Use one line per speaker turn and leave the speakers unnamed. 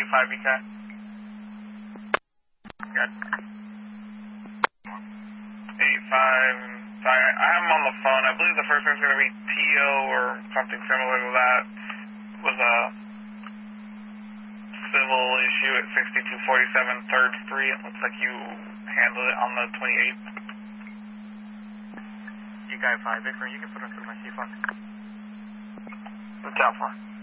BK. Good. 85. Sorry, I have him on the phone. I believe the first one's going to be TO or something similar to that. It was a civil issue at 6247 3rd Street. It looks like you handled it on the 28th.
You guy 5, Victor, you can put him through my C-Fund.
What's out for?